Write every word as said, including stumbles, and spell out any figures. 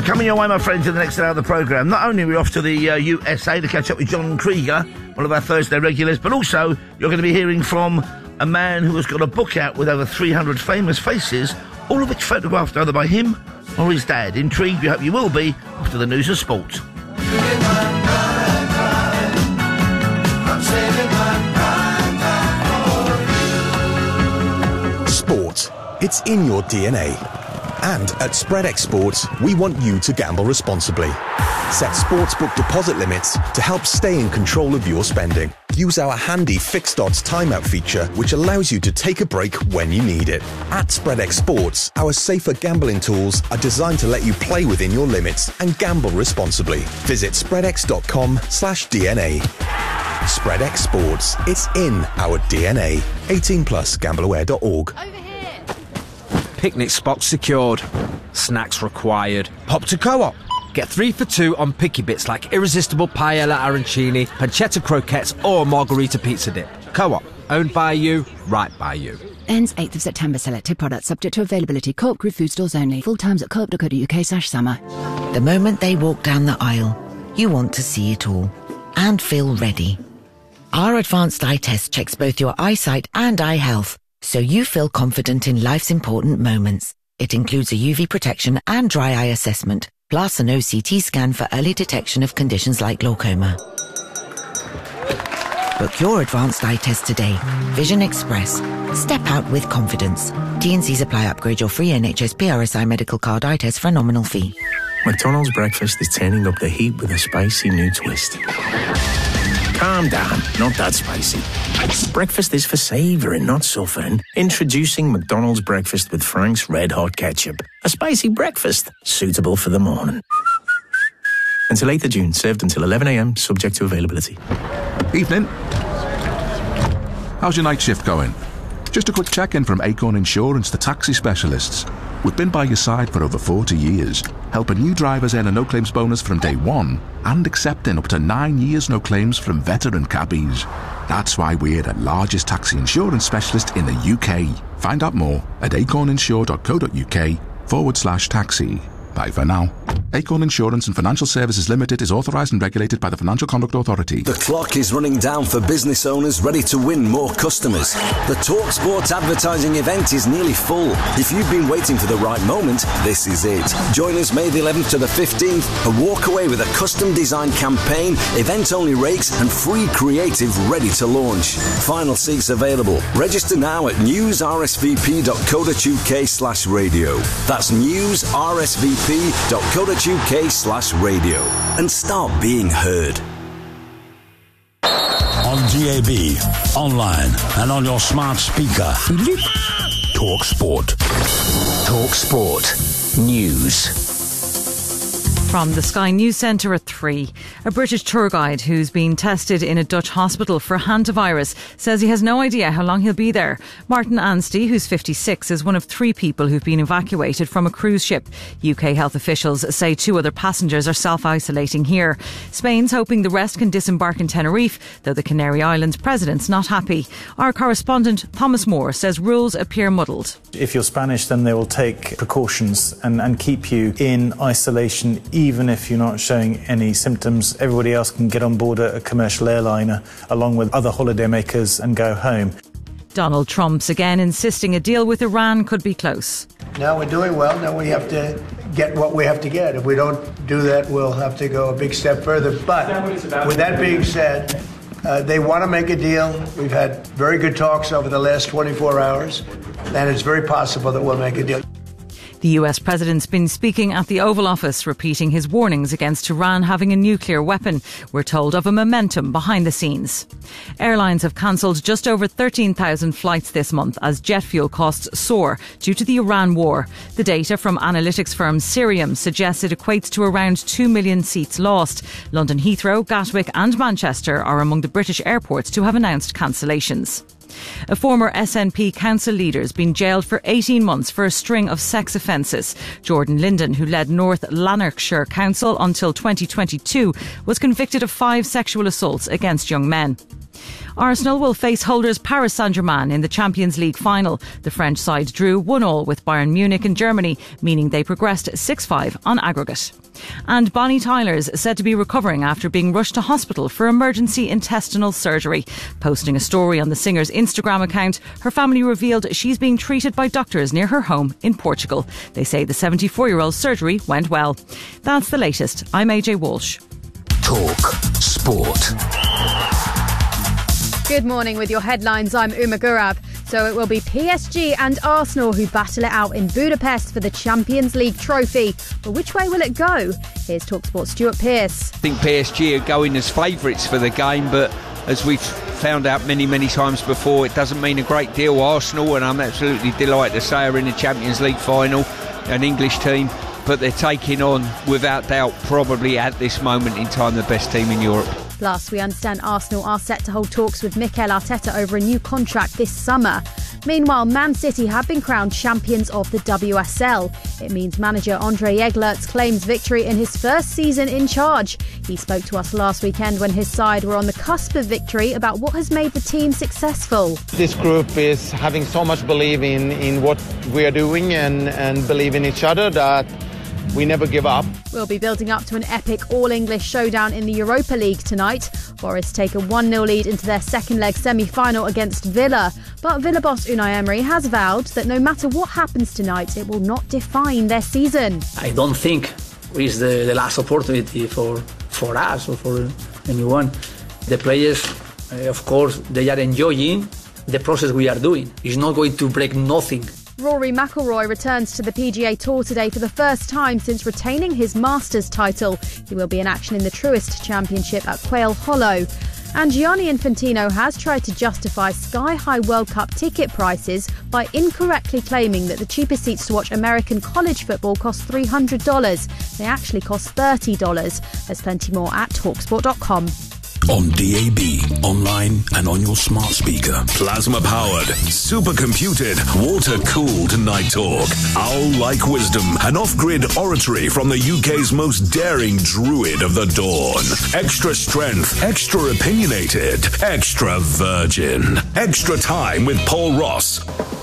Coming your way, my friends, in the next hour of the programme. Not only are we off to the uh, U S A to catch up with John Krieger, one of our Thursday regulars, but also you're going to be hearing from a man who has got a book out with over three hundred famous faces, all of which photographed either by him or his dad. Intrigued? We hope you will be after the news of sport. Sport. It's in your D N A. And at SpreadX Sports, we want you to gamble responsibly. Set sportsbook deposit limits to help stay in control of your spending. Use our handy fixed odds timeout feature, which allows you to take a break when you need it. At SpreadX Sports, our safer gambling tools are designed to let you play within your limits and gamble responsibly. Visit spreadx.com slash DNA. SpreadX Sports. It's in our D N A. eighteen plus, gamble aware dot org. Picnic spots secured. Snacks required. Pop to Co-op. Get three for two on picky bits like irresistible paella arancini, pancetta croquettes or margarita pizza dip. Co-op. Owned by you, right by you. Ends eighth of September. Selected products subject to availability. Co-op Group food stores only. Full times at co-op dot co dot uk slash summer. The moment they walk down the aisle, you want to see it all and feel ready. Our advanced eye test checks both your eyesight and eye health, so you feel confident in life's important moments. It includes a U V protection and dry eye assessment, plus an O C T scan for early detection of conditions like glaucoma. Book your advanced eye test today. Vision Express. Step out with confidence. T and C's apply. Upgrade your free N H S P R S I medical card eye test for a nominal fee. McDonald's breakfast is turning up the heat with a spicy new twist. Calm down, not that spicy. Breakfast is for savouring, not suffering. Introducing McDonald's breakfast with Frank's Red Hot Ketchup. A spicy breakfast, suitable for the morning. Until eighth of June, served until eleven a m, subject to availability. Evening. How's your night shift going? Just a quick check-in from Acorn Insurance, the taxi specialists. We've been by your side for over forty years, helping new drivers earn a no-claims bonus from day one and accepting up to nine years no claims from veteran cabbies. That's why we're the largest taxi insurance specialist in the U K. Find out more at acorninsure.co.uk forward slash taxi. Bye for now. Acorn Insurance and Financial Services Limited is authorised and regulated by the Financial Conduct Authority. The clock is running down for business owners ready to win more customers. The TalkSport advertising event is nearly full. If you've been waiting for the right moment, this is it. Join us May the eleventh to the fifteenth and walk away with a custom designed campaign, event-only rates and free creative ready to launch. Final seats available. Register now at newsrsvp.co.uk slash radio. That's newsrsvp.co.uk slash radio and start being heard. On D A B, online and on your smart speaker. Talk Sport. Talk Sport. News. From the Sky News Centre at three. A British tour guide who's been tested in a Dutch hospital for hantavirus says he has no idea how long he'll be there. Martin Anstey, who's fifty-six, is one of three people who've been evacuated from a cruise ship. U K health officials say two other passengers are self-isolating here. Spain's hoping the rest can disembark in Tenerife, though the Canary Islands president's not happy. Our correspondent Thomas Moore says rules appear muddled. If you're Spanish, then they will take precautions and, and keep you in isolation even if you're not showing any symptoms. Everybody else can get on board a, a commercial airliner along with other holidaymakers and go home. Donald Trump's again insisting a deal with Iran could be close. Now we're doing well. Now we have to get what we have to get. If we don't do that, we'll have to go a big step further. But with that being said, uh, they want to make a deal. We've had very good talks over the last twenty-four hours, and it's very possible that we'll make a deal. The U S president's been speaking at the Oval Office, repeating his warnings against Iran having a nuclear weapon. We're told of a momentum behind the scenes. Airlines have cancelled just over thirteen thousand flights this month as jet fuel costs soar due to the Iran war. The data from analytics firm Cirium suggests it equates to around two million seats lost. London Heathrow, Gatwick and Manchester are among the British airports to have announced cancellations. A former S N P council leader has been jailed for eighteen months for a string of sex offences. Jordan Linden, who led North Lanarkshire Council until twenty twenty-two, was convicted of five sexual assaults against young men. Arsenal will face holders Paris Saint-Germain in the Champions League final. The French side drew one all with Bayern Munich in Germany, meaning they progressed six five on aggregate. And Bonnie Tyler's said to be recovering after being rushed to hospital for emergency intestinal surgery. Posting a story on the singer's Instagram account, her family revealed she's being treated by doctors near her home in Portugal. They say the seventy-four-year-old's surgery went well. That's the latest. I'm A J Walsh. Talk Sport. Good morning with your headlines. I'm Uma Gurab. So it will be P S G and Arsenal who battle it out in Budapest for the Champions League trophy. But which way will it go? Here's TalkSport's Stuart Pearce. I think P S G are going as favourites for the game, but as we've found out many, many times before, it doesn't mean a great deal. Arsenal, and I'm absolutely delighted to say, are in the Champions League final, an English team, but they're taking on, without doubt, probably at this moment in time, the best team in Europe. Plus, we understand Arsenal are set to hold talks with Mikel Arteta over a new contract this summer. Meanwhile, Man City have been crowned champions of the W S L. It means manager Andre Eglerts claims victory in his first season in charge. He spoke to us last weekend when his side were on the cusp of victory about what has made the team successful. This group is having so much belief in, in what we are doing and, and believe in each other that we never give up. We'll be building up to an epic all-English showdown in the Europa League tonight. Forest take a one nil lead into their second leg semi-final against Villa. But Villa boss Unai Emery has vowed that no matter what happens tonight, it will not define their season. I don't think it's the, the last opportunity for, for us or for anyone. The players, uh, of course, they are enjoying the process we are doing. It's not going to break nothing. Rory McIlroy returns to the P G A Tour today for the first time since retaining his Masters title. He will be in action in the Truist Championship at Quail Hollow. And Gianni Infantino has tried to justify sky-high World Cup ticket prices by incorrectly claiming that the cheapest seats to watch American college football cost three hundred dollars. They actually cost thirty dollars. There's plenty more at talk sport dot com. On D A B, online and on your smart speaker. Plasma-powered, supercomputed, water-cooled Night Talk. Owl-like wisdom and off-grid oratory from the U K's most daring druid of the dawn. Extra strength, extra opinionated, extra virgin. Extra time with Paul Ross.